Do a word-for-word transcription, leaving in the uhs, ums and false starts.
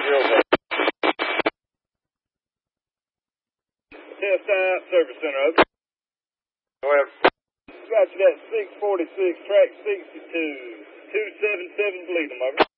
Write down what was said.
Test out, service center open. Go ahead. Got you that six forty-six, track sixty-two, two seventy-seven, lead them over.